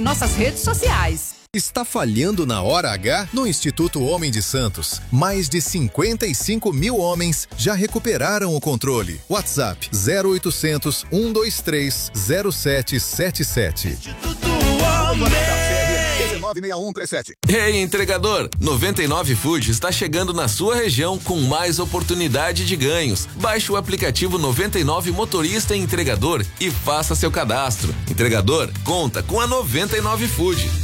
Nossas redes sociais. Está falhando na hora H? No Instituto Homem de Santos, mais de 55 mil homens já recuperaram o controle. WhatsApp 0800 123 0777. Instituto Homem. 196137. Ei, entregador! 99 Food está chegando na sua região com mais oportunidade de ganhos. Baixe o aplicativo 99 Motorista e Entregador e faça seu cadastro. Entregador, conta com a 99 Food.